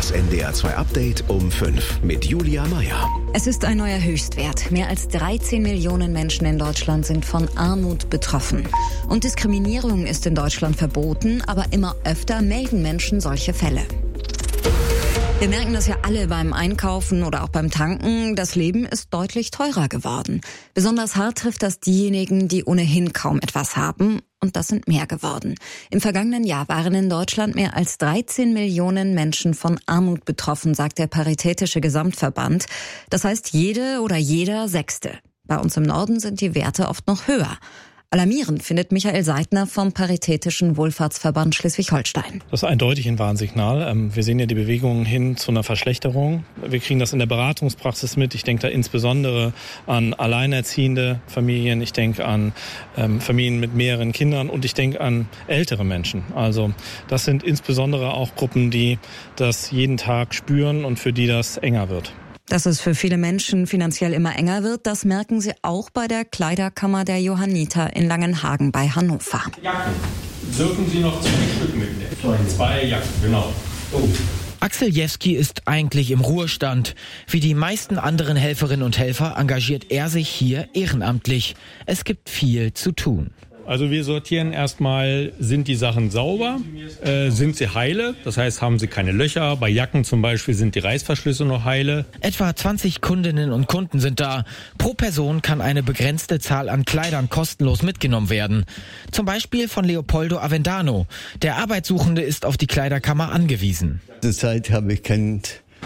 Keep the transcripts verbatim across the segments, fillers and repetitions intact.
Das N D R zwei Update um fünf mit Julia Meyer. Es ist ein neuer Höchstwert. Mehr als dreizehn Millionen Menschen in Deutschland sind von Armut betroffen. Und Diskriminierung ist in Deutschland verboten, aber immer öfter melden Menschen solche Fälle. Wir merken das ja alle beim Einkaufen oder auch beim Tanken. Das Leben ist deutlich teurer geworden. Besonders hart trifft das diejenigen, die ohnehin kaum etwas haben. Und das sind mehr geworden. Im vergangenen Jahr waren in Deutschland mehr als dreizehn Millionen Menschen von Armut betroffen, sagt der Paritätische Gesamtverband. Das heißt, jede oder jeder Sechste. Bei uns im Norden sind die Werte oft noch höher. Alarmierend findet Michael Seidner vom Paritätischen Wohlfahrtsverband Schleswig-Holstein. Das ist eindeutig ein Warnsignal. Wir sehen ja die Bewegungen hin zu einer Verschlechterung. Wir kriegen das in der Beratungspraxis mit. Ich denke da insbesondere an alleinerziehende Familien. Ich denke an ähm, Familien mit mehreren Kindern und ich denke an ältere Menschen. Also das sind insbesondere auch Gruppen, die das jeden Tag spüren und für die das enger wird. Dass es für viele Menschen finanziell immer enger wird, das merken sie auch bei der Kleiderkammer der Johanniter in Langenhagen bei Hannover. Jacken. Dürfen Sie noch zwei Stück mitnehmen? Zwei Jacken, genau. Oh. Axel Jewski ist eigentlich im Ruhestand. Wie die meisten anderen Helferinnen und Helfer engagiert er sich hier ehrenamtlich. Es gibt viel zu tun. Also wir sortieren erstmal, sind die Sachen sauber, äh, sind sie heile, das heißt, haben sie keine Löcher. Bei Jacken zum Beispiel sind die Reißverschlüsse noch heile. Etwa zwanzig Kundinnen und Kunden sind da. Pro Person kann eine begrenzte Zahl an Kleidern kostenlos mitgenommen werden. Zum Beispiel von Leopoldo Avendano. Der Arbeitssuchende ist auf die Kleiderkammer angewiesen. Zurzeit habe ich kein,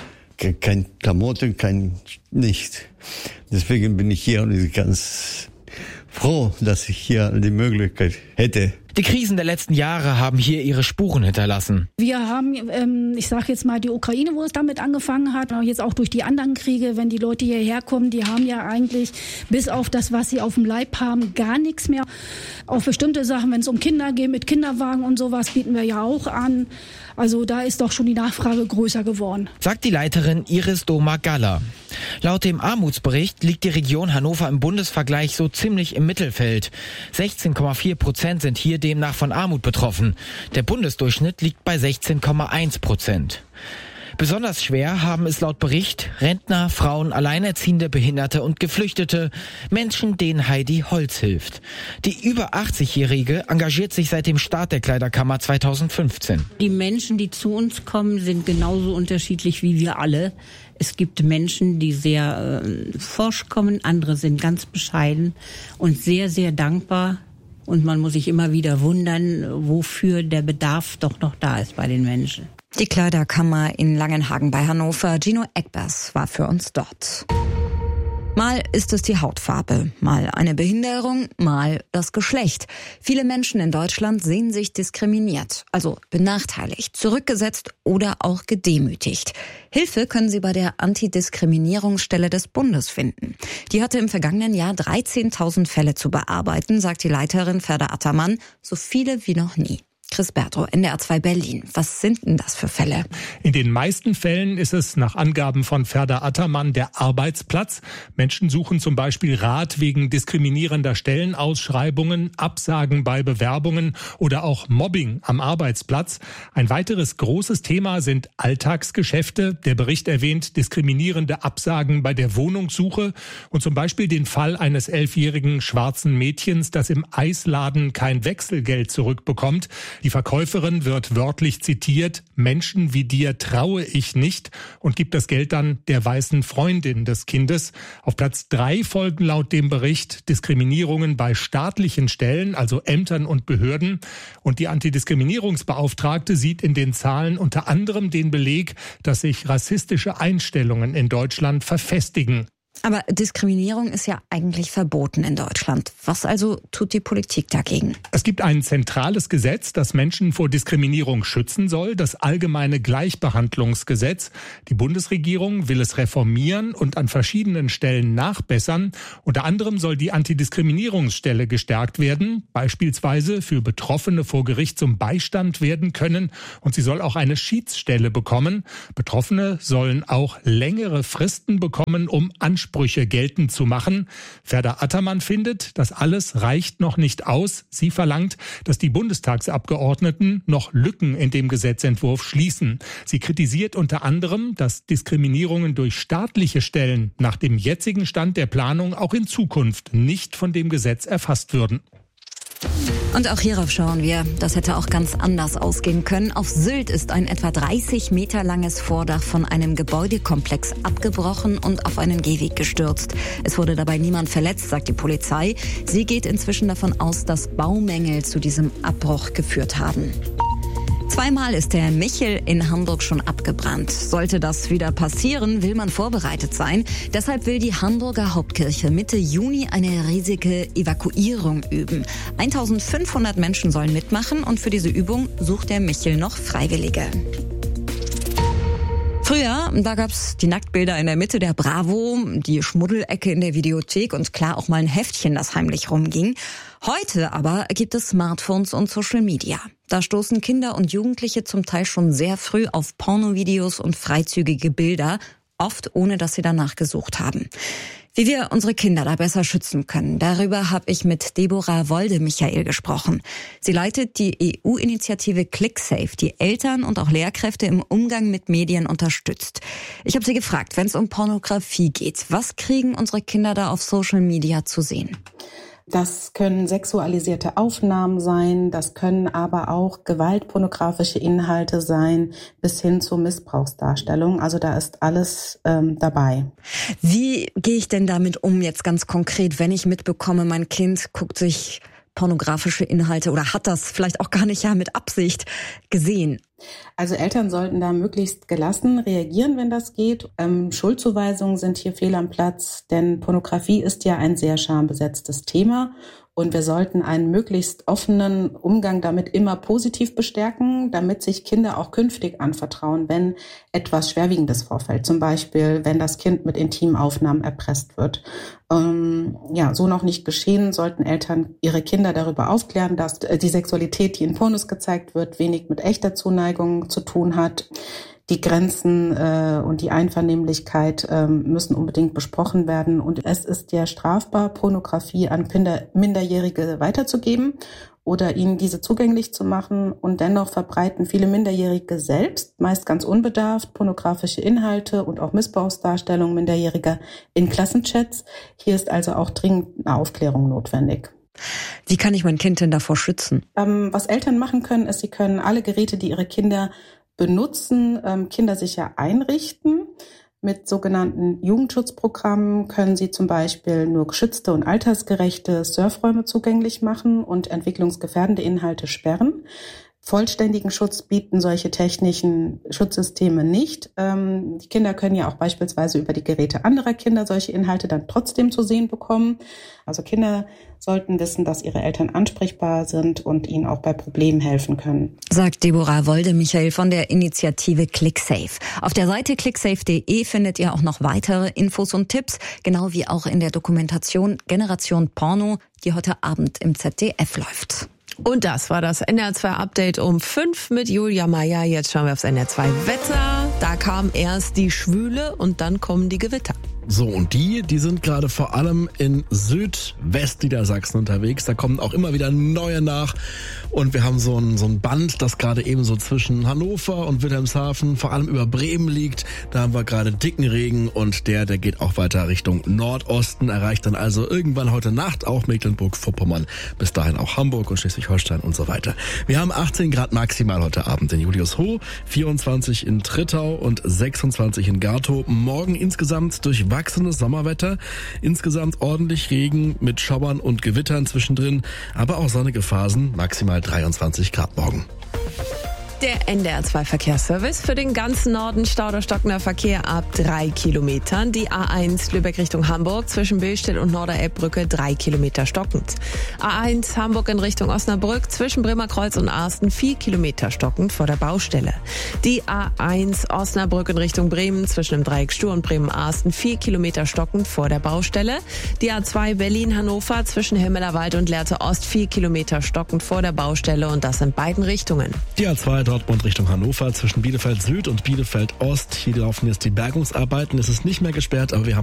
kein Klamotten, kein nichts. Deswegen bin ich hier und ganz froh, dass ich hier die Möglichkeit hätte. Die Krisen der letzten Jahre haben hier ihre Spuren hinterlassen. Wir haben, ähm, ich sage jetzt mal die Ukraine, wo es damit angefangen hat, aber jetzt auch durch die anderen Kriege, wenn die Leute hierher kommen, die haben ja eigentlich bis auf das, was sie auf dem Leib haben, gar nichts mehr. Auf bestimmte Sachen, wenn es um Kinder geht, mit Kinderwagen und sowas, bieten wir ja auch an. Also da ist doch schon die Nachfrage größer geworden. Sagt die Leiterin Iris Doma-Galler. Laut dem Armutsbericht liegt die Region Hannover im Bundesvergleich so ziemlich im Mittelfeld. sechzehn Komma vier Prozent sind hier demnach von Armut betroffen. Der Bundesdurchschnitt liegt bei sechzehn Komma eins Prozent. Besonders schwer haben es laut Bericht Rentner, Frauen, Alleinerziehende, Behinderte und Geflüchtete, Menschen, denen Heidi Holz hilft. Die über achtzigjährige engagiert sich seit dem Start der Kleiderkammer zweitausendfünfzehn. Die Menschen, die zu uns kommen, sind genauso unterschiedlich wie wir alle. Es gibt Menschen, die sehr äh, forsch kommen, andere sind ganz bescheiden und sehr, sehr dankbar. Und man muss sich immer wieder wundern, wofür der Bedarf doch noch da ist bei den Menschen. Die Kleiderkammer in Langenhagen bei Hannover. Gino Eckbers war für uns dort. Mal ist es die Hautfarbe, mal eine Behinderung, mal das Geschlecht. Viele Menschen in Deutschland sehen sich diskriminiert, also benachteiligt, zurückgesetzt oder auch gedemütigt. Hilfe können sie bei der Antidiskriminierungsstelle des Bundes finden. Die hatte im vergangenen Jahr dreizehntausend Fälle zu bearbeiten, sagt die Leiterin Ferda Attermann, so viele wie noch nie. Chris Berto, N D R zwei Berlin. Was sind denn das für Fälle? In den meisten Fällen ist es nach Angaben von Ferda Attermann der Arbeitsplatz. Menschen suchen zum Beispiel Rat wegen diskriminierender Stellenausschreibungen, Absagen bei Bewerbungen oder auch Mobbing am Arbeitsplatz. Ein weiteres großes Thema sind Alltagsgeschäfte. Der Bericht erwähnt diskriminierende Absagen bei der Wohnungssuche und zum Beispiel den Fall eines elfjährigen schwarzen Mädchens, das im Eisladen kein Wechselgeld zurückbekommt. Die Verkäuferin wird wörtlich zitiert, Menschen wie dir traue ich nicht, und gibt das Geld dann der weißen Freundin des Kindes. Auf Platz drei folgen laut dem Bericht Diskriminierungen bei staatlichen Stellen, also Ämtern und Behörden. Und die Antidiskriminierungsbeauftragte sieht in den Zahlen unter anderem den Beleg, dass sich rassistische Einstellungen in Deutschland verfestigen. Aber Diskriminierung ist ja eigentlich verboten in Deutschland. Was also tut die Politik dagegen? Es gibt ein zentrales Gesetz, das Menschen vor Diskriminierung schützen soll, das Allgemeine Gleichbehandlungsgesetz. Die Bundesregierung will es reformieren und an verschiedenen Stellen nachbessern. Unter anderem soll die Antidiskriminierungsstelle gestärkt werden, beispielsweise für Betroffene vor Gericht zum Beistand werden können. Und sie soll auch eine Schiedsstelle bekommen. Betroffene sollen auch längere Fristen bekommen, um Ansprüche Ansprüche geltend zu machen. Ferda Attermann findet, das alles reicht noch nicht aus. Sie verlangt, dass die Bundestagsabgeordneten noch Lücken in dem Gesetzentwurf schließen. Sie kritisiert unter anderem, dass Diskriminierungen durch staatliche Stellen nach dem jetzigen Stand der Planung auch in Zukunft nicht von dem Gesetz erfasst würden. Und auch hierauf schauen wir. Das hätte auch ganz anders ausgehen können. Auf Sylt ist ein etwa dreißig Meter langes Vordach von einem Gebäudekomplex abgebrochen und auf einen Gehweg gestürzt. Es wurde dabei niemand verletzt, sagt die Polizei. Sie geht inzwischen davon aus, dass Baumängel zu diesem Abbruch geführt haben. Zweimal ist der Michel in Hamburg schon abgebrannt. Sollte das wieder passieren, will man vorbereitet sein. Deshalb will die Hamburger Hauptkirche Mitte Juni eine riesige Evakuierung üben. eintausendfünfhundert Menschen sollen mitmachen und für diese Übung sucht der Michel noch Freiwillige. Früher, da gab's die Nacktbilder in der Mitte der Bravo, die Schmuddelecke in der Videothek und klar auch mal ein Heftchen, das heimlich rumging. Heute aber gibt es Smartphones und Social Media. Da stoßen Kinder und Jugendliche zum Teil schon sehr früh auf Pornovideos und freizügige Bilder, oft ohne dass sie danach gesucht haben. Wie wir unsere Kinder da besser schützen können, darüber habe ich mit Deborah Wolde-Michael gesprochen. Sie leitet die E U-Initiative ClickSafe, die Eltern und auch Lehrkräfte im Umgang mit Medien unterstützt. Ich habe sie gefragt, wenn es um Pornografie geht, was kriegen unsere Kinder da auf Social Media zu sehen? Das können sexualisierte Aufnahmen sein, das können aber auch gewaltpornografische Inhalte sein, bis hin zur Missbrauchsdarstellung. Also da ist alles ähm, dabei. Wie gehe ich denn damit um jetzt ganz konkret, wenn ich mitbekomme, mein Kind guckt sich pornografische Inhalte oder hat das vielleicht auch gar nicht ja mit Absicht gesehen? Also Eltern sollten da möglichst gelassen reagieren, wenn das geht. Ähm, Schuldzuweisungen sind hier fehl am Platz, denn Pornografie ist ja ein sehr schambesetztes Thema. Und wir sollten einen möglichst offenen Umgang damit immer positiv bestärken, damit sich Kinder auch künftig anvertrauen, wenn etwas Schwerwiegendes vorfällt. Zum Beispiel, wenn das Kind mit Intimaufnahmen erpresst wird. Ähm, ja, so noch nicht geschehen, sollten Eltern ihre Kinder darüber aufklären, dass die Sexualität, die in Pornos gezeigt wird, wenig mit echter Zuneigung zu tun hat. Die Grenzen äh, und die Einvernehmlichkeit äh, müssen unbedingt besprochen werden. Und es ist ja strafbar, Pornografie an Minderjährige weiterzugeben oder ihnen diese zugänglich zu machen. Und dennoch verbreiten viele Minderjährige selbst, meist ganz unbedarft, pornografische Inhalte und auch Missbrauchsdarstellungen Minderjähriger in Klassenchats. Hier ist also auch dringend eine Aufklärung notwendig. Wie kann ich mein Kind denn davor schützen? Ähm, was Eltern machen können, ist, sie können alle Geräte, die ihre Kinder benutzen, ähm, kindersicher einrichten. Mit sogenannten Jugendschutzprogrammen können sie zum Beispiel nur geschützte und altersgerechte Surfräume zugänglich machen und entwicklungsgefährdende Inhalte sperren. Vollständigen Schutz bieten solche technischen Schutzsysteme nicht. Ähm, die Kinder können ja auch beispielsweise über die Geräte anderer Kinder solche Inhalte dann trotzdem zu sehen bekommen. Also Kinder sollten wissen, dass ihre Eltern ansprechbar sind und ihnen auch bei Problemen helfen können. Sagt Deborah Wolde-Michael von der Initiative ClickSafe. Auf der Seite clicksafe punkt de findet ihr auch noch weitere Infos und Tipps, genau wie auch in der Dokumentation Generation Porno, die heute Abend im Z D F läuft. Und das war das N R zwei Update um fünf mit Julia Meyer. Jetzt schauen wir aufs N R zwei Wetter. Da kam erst die Schwüle und dann kommen die Gewitter. So, und die, die sind gerade vor allem in Südwestniedersachsen unterwegs. Da kommen auch immer wieder neue nach. Und wir haben so ein, so ein Band, das gerade eben so zwischen Hannover und Wilhelmshaven, vor allem über Bremen liegt. Da haben wir gerade dicken Regen und der, der geht auch weiter Richtung Nordosten, erreicht dann also irgendwann heute Nacht auch Mecklenburg-Vorpommern, bis dahin auch Hamburg und Schleswig-Holstein und so weiter. Wir haben achtzehn Grad maximal heute Abend in Juliushof, vierundzwanzig in Trittau und sechsundzwanzig in Gartow. Morgen insgesamt durchwachsenes Sommerwetter, insgesamt ordentlich Regen mit Schauern und Gewittern zwischendrin, aber auch sonnige Phasen, maximal dreiundzwanzig Grad morgen. Der N D R zwei Verkehrsservice für den ganzen Norden. Stau oder stockender Verkehr ab drei Kilometern. Die A eins Lübeck Richtung Hamburg zwischen Billstedt und Norderelbbrücke drei Kilometer stockend. A eins Hamburg in Richtung Osnabrück zwischen Bremerkreuz und Arsten vier Kilometer stockend vor der Baustelle. Die A eins Osnabrück in Richtung Bremen zwischen dem Dreieck Stur und Bremen-Arsten vier Kilometer stockend vor der Baustelle. Die A zwei Berlin-Hannover zwischen Himmelerwald und Lehrte Ost vier Kilometer stockend vor der Baustelle und das in beiden Richtungen. Die A zwei Dortmund Richtung Hannover zwischen Bielefeld Süd und Bielefeld Ost. Hier laufen jetzt die Bergungsarbeiten. Es ist nicht mehr gesperrt, aber wir haben